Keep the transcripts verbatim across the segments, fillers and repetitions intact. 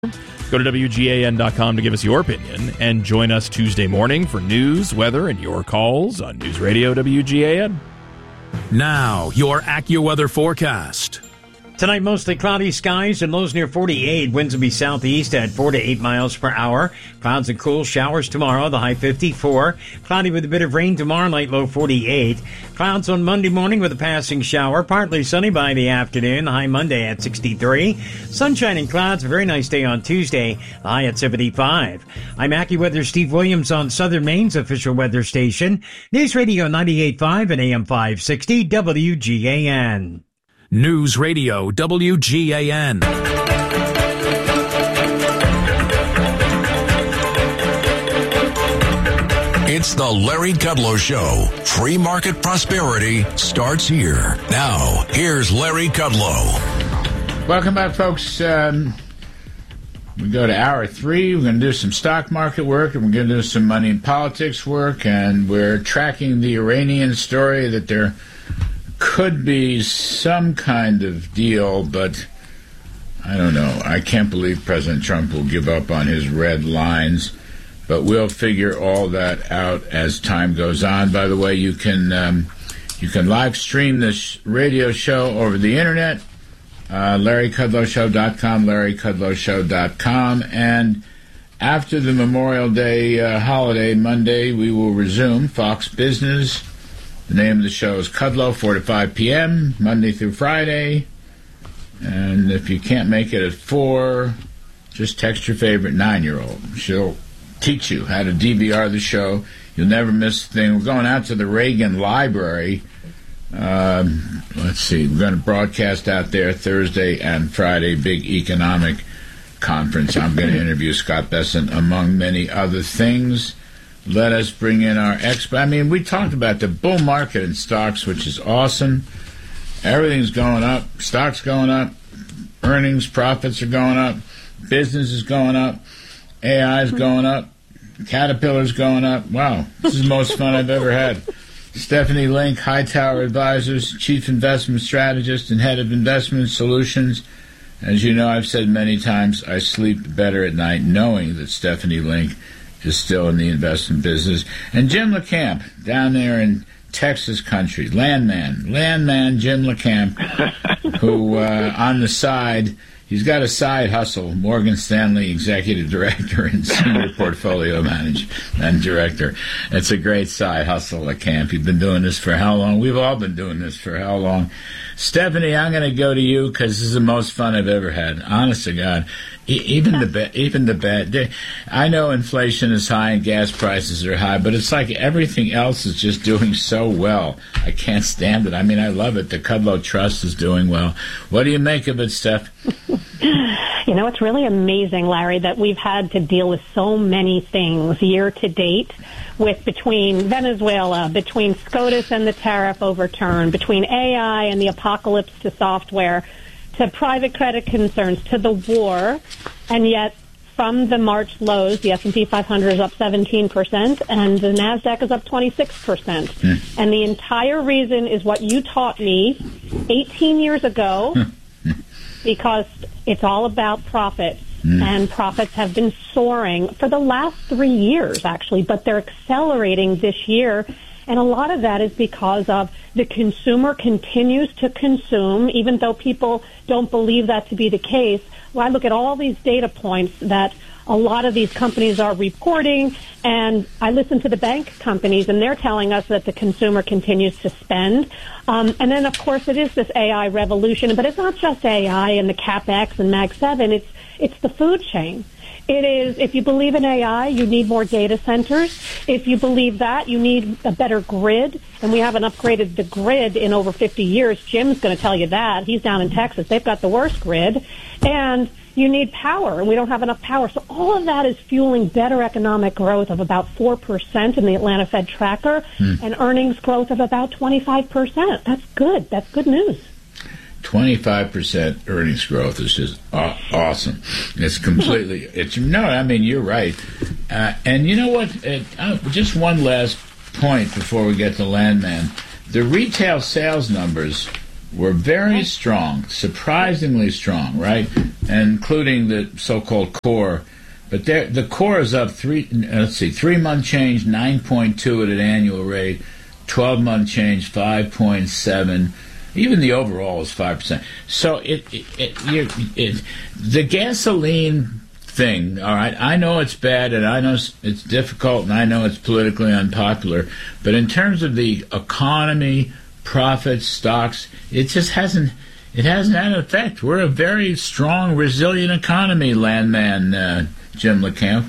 Go to W G A N dot com to give us your opinion and join us Tuesday morning for news, weather, and your calls on News Radio W G A N. Now, your AccuWeather forecast. Tonight, mostly cloudy skies and lows near forty-eight. Winds will be southeast at four to eight miles per hour. Clouds and cool showers tomorrow, the high fifty-four. Cloudy with a bit of rain tomorrow night, low forty-eight. Clouds on Monday morning with a passing shower. Partly sunny by the afternoon, the high Monday at sixty-three. Sunshine and clouds, a very nice day on Tuesday, the high at seventy-five. I'm AccuWeather Steve Williams on Southern Maine's official weather station. News Radio ninety-eight point five and A M five sixty W G A N. News Radio W G A N. It's the Larry Kudlow Show. Free market prosperity starts here. Now, here's Larry Kudlow. Welcome back, folks. Um, we go to hour three. We're going to do some stock market work, and we're going to do some money and politics work, and we're tracking the Iranian story that there could be some kind of deal, but I don't know. I can't believe President Trump will give up on his red lines, but we'll figure all that out as time goes on. By the way, you can um, you can live stream this radio show over the internet, uh, Larry Kudlow Show dot com, Larry Kudlow Show dot com, and after the Memorial Day uh, holiday, Monday, we will resume Fox Business. The name of the show is Kudlow, four to five p.m., Monday through Friday. And if you can't make it at four, just text your favorite nine-year-old. She'll teach you how to D V R the show. You'll never miss a thing. We're going out to the Reagan Library. Um, let's see. We're going to broadcast out there Thursday and Friday, big economic conference. I'm going to interview Scott Bessent, among many other things. Let us bring in our expert. I mean, we talked about the bull market in stocks, which is awesome. Everything's going up. Stocks going up. Earnings, profits are going up. Business is going up. A I is going up. Caterpillar's going up. Wow, this is the most fun I've ever had. Stephanie Link, Hightower Advisors, Chief Investment Strategist and Head of Investment Solutions. As you know, I've said many times, I sleep better at night knowing that Stephanie Link is still in the investment business. And Jim LeCamp, down there in Texas country, landman, landman Jim LeCamp, who uh, on the side, he's got a side hustle, Morgan Stanley Executive Director and Senior Portfolio Management Director. It's a great side hustle, LeCamp. You've been doing this for how long? We've all been doing this for how long? Stephanie, I'm going to go to you because this is the most fun I've ever had. Honest to God. Even the ba- even the bad. I know inflation is high and gas prices are high, but it's like everything else is just doing so well. I can't stand it. I mean, I love it. The Kudlow Trust is doing well. What do you make of it, Steph? You know, it's really amazing, Larry, that we've had to deal with so many things year to date, with between Venezuela, between SCOTUS and the tariff overturn, between A I and the apocalypse to software, to private credit concerns, to the war, and yet from the March lows, the S and P five hundred is up seventeen percent, and the NASDAQ is up twenty-six percent. Mm. And the entire reason is what you taught me eighteen years ago, because it's all about profits. Mm. And profits have been soaring for the last three years, actually, but they're accelerating this year. And a lot of that is because of the consumer continues to consume, even though people don't believe that to be the case. Well, I look at all these data points that a lot of these companies are reporting, and I listen to the bank companies, and they're telling us that the consumer continues to spend. Um, and then, of course, it is this A I revolution, but it's not just A I and the CapEx and Mag seven. It's it's the food chain. It is, if you believe in A I, you need more data centers. If you believe that, you need a better grid, and we haven't upgraded the grid in over fifty years. Jim's going to tell you that. He's down in Texas. They've got the worst grid. And you need power, and we don't have enough power. So all of that is fueling better economic growth of about four percent in the Atlanta Fed tracker, mm. and earnings growth of about twenty-five percent. That's good. That's good news. twenty-five percent earnings growth is just aw- awesome. It's completely, it's, no, I mean, you're right. Uh, and you know what? It, uh, just one last point before we get to Landman. The retail sales numbers were very strong, surprisingly strong, right? And including the so-called core. But the core is up three. Let's see, three-month change nine point two at an annual rate, twelve-month change five point seven. Even the overall is five percent. So it, it, it, you, it the gasoline thing. All right, I know it's bad, and I know it's difficult, and I know it's politically unpopular. But in terms of the economy, profits, stocks, it just hasn't. It hasn't had an effect. We're a very strong, resilient economy, landman, uh, Jim LeCamp.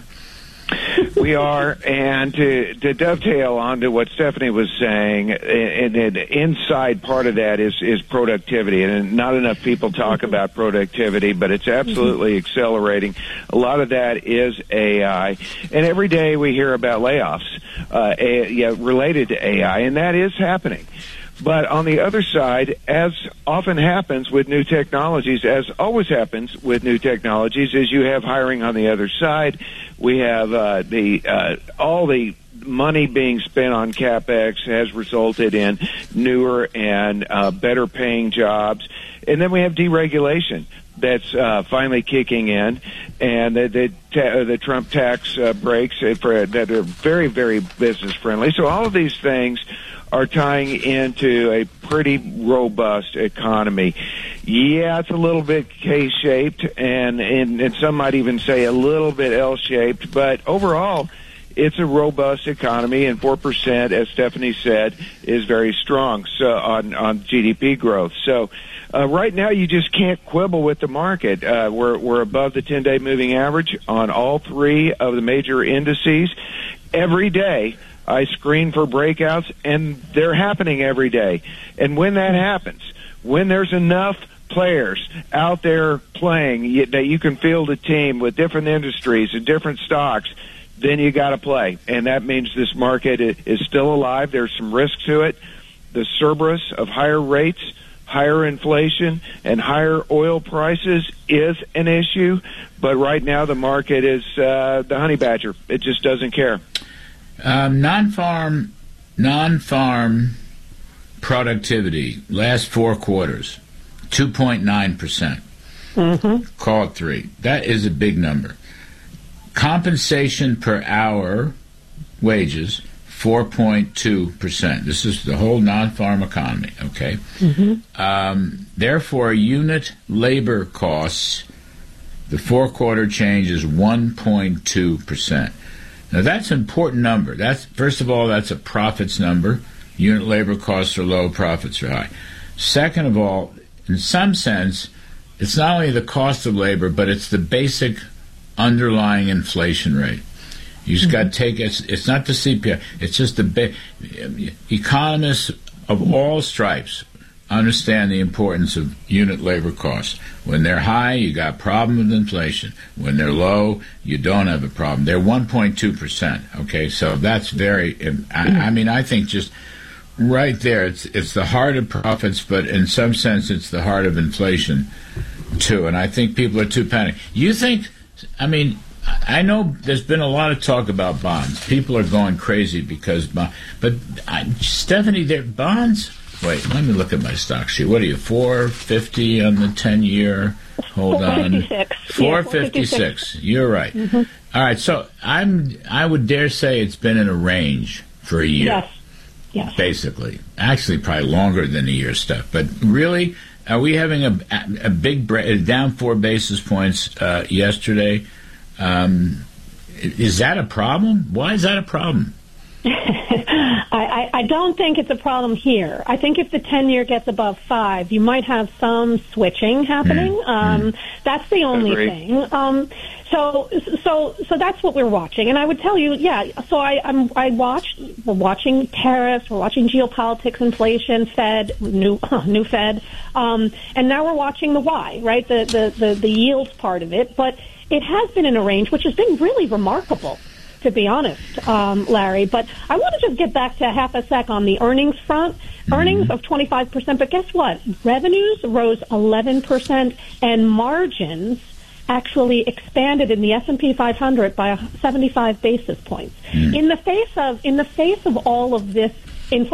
We are, and to, to dovetail onto what Stephanie was saying, and, and inside part of that is, is productivity, and not enough people talk about productivity, but it's absolutely mm-hmm. accelerating. A lot of that is A I, and every day we hear about layoffs uh, a, yeah, related to A I, and that is happening. But on the other side, as often happens with new technologies, as always happens with new technologies, is you have hiring on the other side. We have uh, the uh, all the money being spent on CapEx has resulted in newer and uh, better paying jobs. And then we have deregulation that's uh, finally kicking in, and the the, ta- the Trump tax uh, breaks for, that are very, very business friendly. So all of these things are tying into a pretty robust economy. Yeah, it's a little bit K-shaped, and, and, and some might even say a little bit L-shaped, but overall, it's a robust economy, and four percent, as Stephanie said, is very strong so on, on G D P growth. So uh, right now, you just can't quibble with the market. Uh, we're, we're above the ten-day moving average on all three of the major indices. Every day, I screen for breakouts, and they're happening every day. And when that happens, when there's enough players out there playing that you can field a team with different industries and different stocks, then you got to play. And that means this market is still alive. There's some risk to it. The Cerberus of higher rates, higher inflation, and higher oil prices is an issue. But right now the market is uh, the honey badger. It just doesn't care. Um, non-farm, non-farm productivity last four quarters, two point nine percent. Mm-hmm. Call it three. That is a big number. Compensation per hour wages, four point two percent. This is the whole non-farm economy. Okay. Mm-hmm. Um, therefore, unit labor costs, the four-quarter change is one point two percent. Now, that's an important number. That's first of all, that's a profits number. Unit labor costs are low, profits are high. Second of all, in some sense, it's not only the cost of labor, but it's the basic underlying inflation rate. You just got to take it. It's, it's not the C P I. It's just the ba- economists of all stripes understand the importance of unit labor costs. When they're high, you got a problem with inflation. When they're low, you don't have a problem. They're one point two percent, okay? So that's very, I, I mean, I think just right there, it's it's the heart of profits, but in some sense, it's the heart of inflation, too. And I think people are too panicked. You think, I mean, I know there's been a lot of talk about bonds. People are going crazy because, but I, Stephanie, they're bonds. Wait, let me look at my stock sheet. What are you, four fifty on the ten-year? Hold on. four fifty-six. You're right. Mm-hmm. All right, so I'm. I would dare say it's been in a range for a year. Yes. Yes. Basically. Actually, probably longer than a year stuff. But really, are we having a, a big break, down four basis points uh, yesterday? Um, is that a problem? Why is that a problem? I, I don't think it's a problem here. I think if the ten-year gets above five, you might have some switching happening. Mm. Um, mm. That's the only thing. Um, so, so, so that's what we're watching. And I would tell you, yeah. So I, I'm, I watched. We're watching tariffs. We're watching geopolitics, inflation, Fed, new, new Fed, um, and now we're watching the Y, right? The, the, the, the yields part of it. But it has been in a range which has been really remarkable, to be honest, um, Larry. But I want to just get back to half a sec on the earnings front. Mm-hmm. Earnings of twenty-five percent, but guess what? Revenues rose eleven percent, and margins actually expanded in the S and P five hundred by seventy-five basis points. Mm-hmm. In the face of in the face of all of this inflation,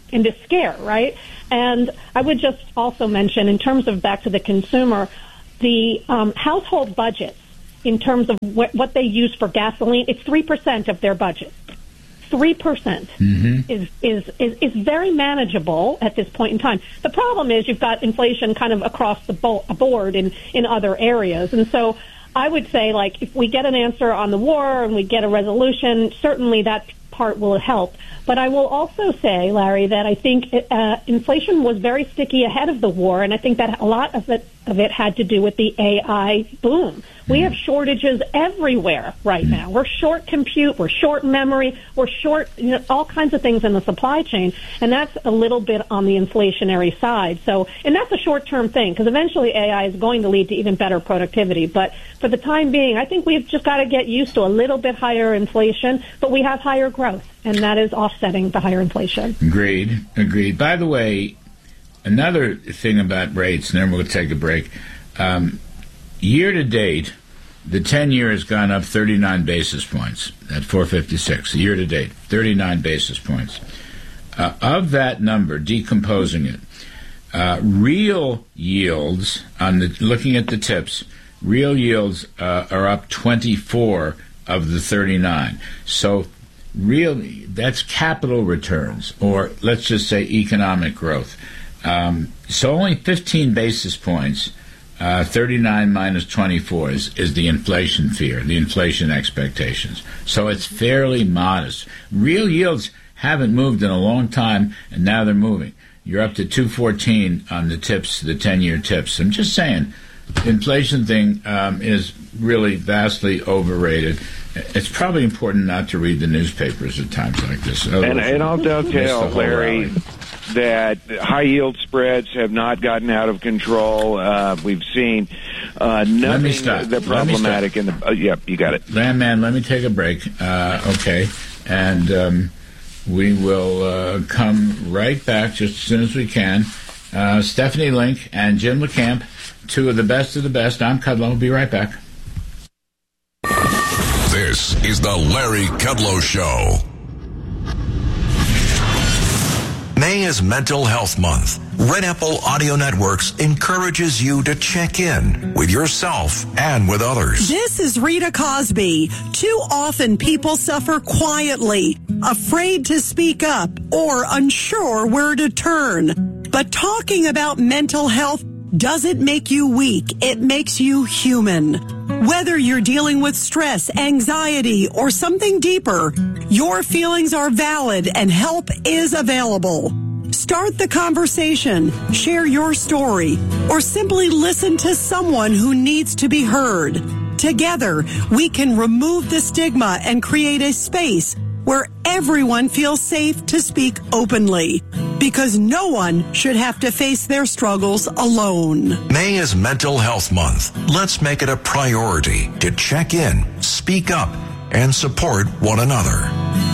into scare, right? And I would just also mention, in terms of back to the consumer, the um, household budgets, in terms of what, what they use for gasoline, it's three percent of their budget. three percent mm-hmm. is, is, is, is very manageable at this point in time. The problem is you've got inflation kind of across the bo- board in, in other areas. And so I would say, like, if we get an answer on the war and we get a resolution, certainly that part will help. But I will also say, Larry, that I think uh, inflation was very sticky ahead of the war, and I think that a lot of it of it had to do with the A I boom. We have shortages everywhere right now. We're short compute, we're short memory, we're short, you know, all kinds of things in the supply chain, and that's a little bit on the inflationary side. So, and that's a short-term thing, because eventually A I is going to lead to even better productivity. But for the time being, I think we've just got to get used to a little bit higher inflation, but we have higher growth, and that is offsetting the higher inflation. Agreed. Agreed. By the way, another thing about rates, and then we'll take a break. Um, year to date, the ten-year has gone up thirty-nine basis points at four fifty-six. Year to date, thirty-nine basis points. Uh, of that number, decomposing it, uh, real yields, on the looking at the tips, real yields uh, are up twenty-four of the thirty-nine. So really, that's capital returns, or let's just say economic growth. Um, so only fifteen basis points, uh, thirty-nine minus twenty-four is, is the inflation fear, the inflation expectations. So it's fairly modest. Real yields haven't moved in a long time, and now they're moving. You're up to two fourteen on the tips, the ten-year tips. I'm just saying, the inflation thing um, is really vastly overrated. It's probably important not to read the newspapers at times like this. And, and I'll dovetail, Larry, that high-yield spreads have not gotten out of control. Uh, we've seen uh, nothing that problematic in the... Uh, yep, you got it. Landman, let me take a break. Uh, okay. And um, we will uh, come right back just as soon as we can. Uh, Stephanie Link and Jim LeCamp, two of the best of the best. I'm Kudlow. We'll be right back. This is the Larry Kudlow Show. May is Mental Health Month. Red Apple Audio Networks encourages you to check in with yourself and with others. This is Rita Cosby. Too often people suffer quietly, afraid to speak up, or unsure where to turn. But talking about mental health doesn't make you weak. It makes you human. Whether you're dealing with stress, anxiety, or something deeper, your feelings are valid and help is available. Start the conversation, share your story, or simply listen to someone who needs to be heard. Together, we can remove the stigma and create a space where everyone feels safe to speak openly, because no one should have to face their struggles alone. May is Mental Health Month. Let's make it a priority to check in, speak up, and support one another.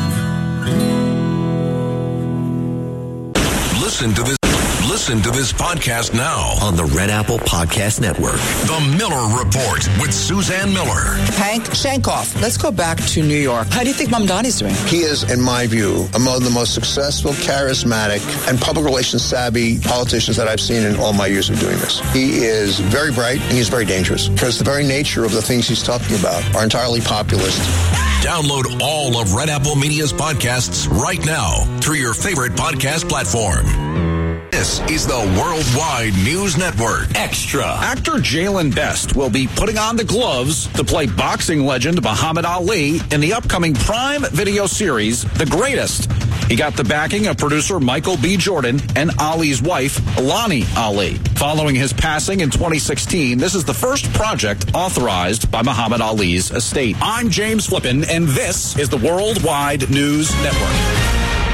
Listen to this. Listen to this podcast now on the Red Apple Podcast Network. The Miller Report with Suzanne Miller. Hank Shankoff, let's go back to New York. How do you think Mamdani's doing? He is, in my view, among the most successful, charismatic, and public relations savvy politicians that I've seen in all my years of doing this. He is very bright, and he's very dangerous, because the very nature of the things he's talking about are entirely populist. Download all of Red Apple Media's podcasts right now through your favorite podcast platform. This is the Worldwide News Network. Extra. Actor Jalen Best will be putting on the gloves to play boxing legend Muhammad Ali in the upcoming Prime Video series, The Greatest. He got the backing of producer Michael B. Jordan and Ali's wife, Lonnie Ali. Following his passing in twenty sixteen, this is the first project authorized by Muhammad Ali's estate. I'm James Flippin, and this is the Worldwide News Network.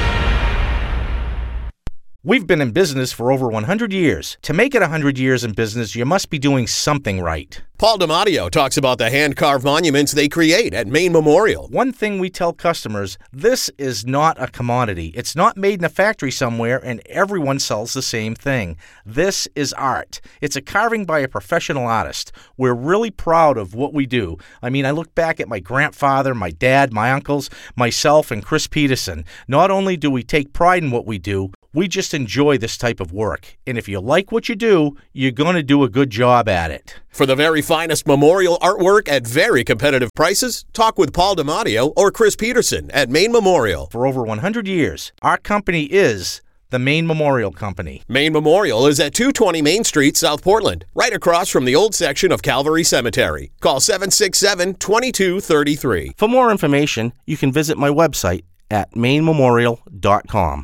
We've been in business for over one hundred years. To make it one hundred years in business, you must be doing something right. Paul DiMatteo talks about the hand-carved monuments they create at Maine Memorial. One thing we tell customers, this is not a commodity. It's not made in a factory somewhere and everyone sells the same thing. This is art. It's a carving by a professional artist. We're really proud of what we do. I mean, I look back at my grandfather, my dad, my uncles, myself, and Chris Peterson. Not only do we take pride in what we do, We just enjoy this type of work. And if you like what you do, you're going to do a good job at it. For the very finest memorial artwork at very competitive prices, talk with Paul DiMatteo or Chris Peterson at Maine Memorial. For over one hundred years, our company is the Maine Memorial Company. Maine Memorial is at two twenty Main Street, South Portland, right across from the old section of Calvary Cemetery. Call seven six seven, two two three three. For more information, you can visit my website at maine memorial dot com.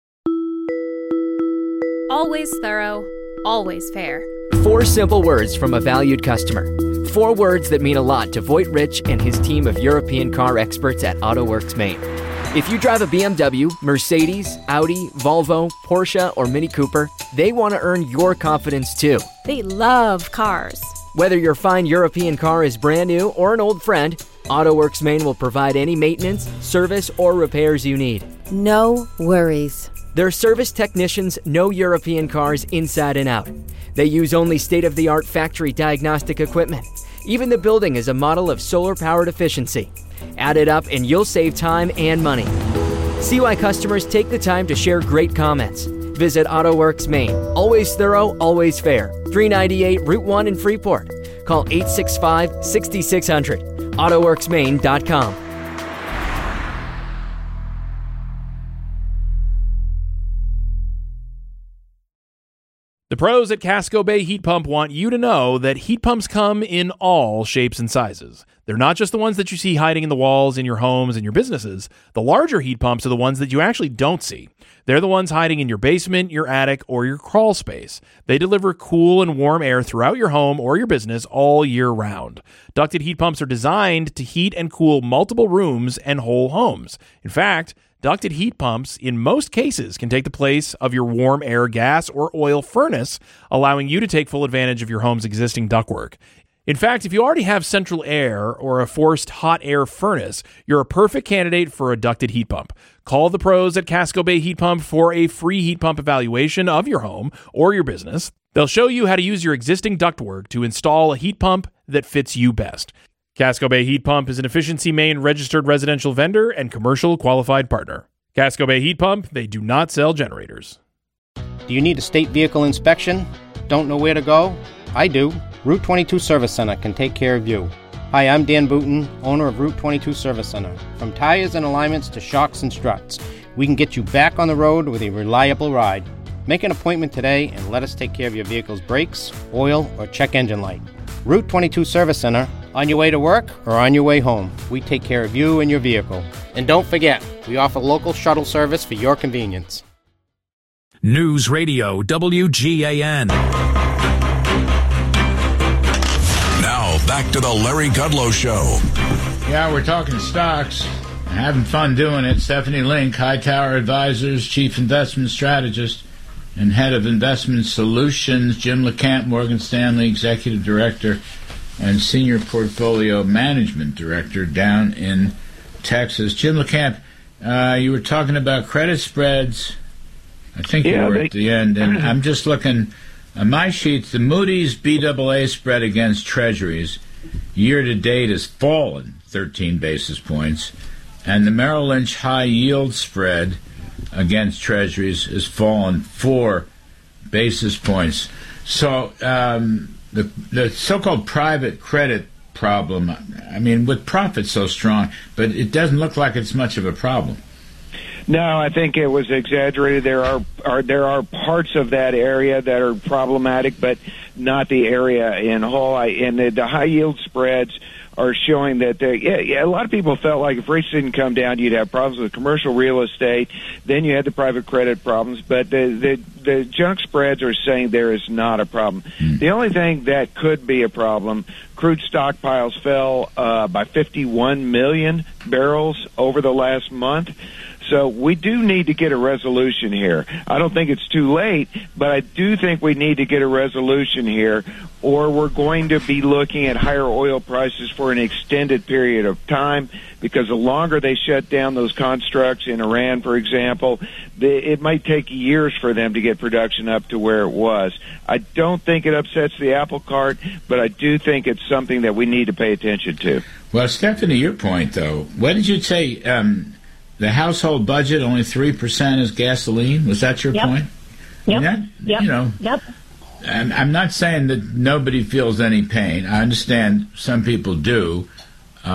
Always thorough, always fair. Four simple words from a valued customer. Four words that mean a lot to Voight Rich and his team of European car experts at AutoWorks Maine. If you drive a B M W, Mercedes, Audi, Volvo, Porsche, or Mini Cooper, they want to earn your confidence too. They love cars. Whether your fine European car is brand new or an old friend, AutoWorks Maine will provide any maintenance, service, or repairs you need. No worries. Their service technicians know European cars inside and out. They use only state-of-the-art factory diagnostic equipment. Even the building is a model of solar-powered efficiency. Add it up and you'll save time and money. See why customers take the time to share great comments. Visit AutoWorks Maine. Always thorough, always fair. three ninety-eight Route one in Freeport. Call eight six five, six six zero zero. auto works maine dot com. The pros at Casco Bay Heat Pump want you to know that heat pumps come in all shapes and sizes. They're not just the ones that you see hiding in the walls in your homes and your businesses. The larger heat pumps are the ones that you actually don't see. They're the ones hiding in your basement, your attic, or your crawl space. They deliver cool and warm air throughout your home or your business all year round. Ducted heat pumps are designed to heat and cool multiple rooms and whole homes. In fact, ducted heat pumps, in most cases, can take the place of your warm air gas or oil furnace, allowing you to take full advantage of your home's existing ductwork. In fact, if you already have central air or a forced hot air furnace, you're a perfect candidate for a ducted heat pump. Call the pros at Casco Bay Heat Pump for a free heat pump evaluation of your home or your business. They'll show you how to use your existing ductwork to install a heat pump that fits you best. Casco Bay Heat Pump is an Efficiency Maine registered residential vendor and commercial qualified partner. Casco Bay Heat Pump, they do not sell generators. Do you need a state vehicle inspection? Don't know where to go? I do. Route twenty-two Service Center can take care of you. Hi, I'm Dan Booton, owner of Route twenty-two Service Center. From tires and alignments to shocks and struts, we can get you back on the road with a reliable ride. Make an appointment today and let us take care of your vehicle's brakes, oil, or check engine light. Route twenty-two Service Center, on your way to work or on your way home. We take care of you and your vehicle. And don't forget, we offer local shuttle service for your convenience. News Radio W G A N. Now, back to the Larry Kudlow Show. Yeah, we're talking stocks. Having fun doing it. Stephanie Link, Hightower Advisors, Chief Investment Strategist and Head of Investment Solutions. Jim LeCamp, Morgan Stanley, Executive Director and Senior Portfolio Management Director down in Texas. Jim LeCamp, uh, you were talking about credit spreads. I think yeah, you were they, at the end. And I'm just looking on my sheets. The Moody's B A A spread against Treasuries year-to-date has fallen thirteen basis points. And the Merrill Lynch high-yield spread against Treasuries has fallen four basis points. So um, the the so-called private credit problem, I mean, with profits so strong, but it doesn't look like it's much of a problem. No, I think it was exaggerated. There are, are there are parts of that area that are problematic, but not the area in whole. I, and the, the high yield spreads are showing that they, yeah, yeah, a lot of people felt like if rates didn't come down, you'd have problems with commercial real estate. Then you had the private credit problems. But the the, the junk spreads are saying there is not a problem. Mm. The only thing that could be a problem, crude stockpiles fell uh, by fifty-one million barrels over the last month. So we do need to get a resolution here. I don't think it's too late, but I do think we need to get a resolution here, or we're going to be looking at higher oil prices for an extended period of time, because the longer they shut down those constructs in Iran, for example, they, it might take years for them to get production up to where it was. I don't think it upsets the apple cart, but I do think it's something that we need to pay attention to. Well, Stephanie, your point, though, what did you say... Um the household budget, only three percent is gasoline. Was that your Yep. point? Yep. And that, Yep. You know, Yep. I'm, I'm not saying that nobody feels any pain. I understand some people do.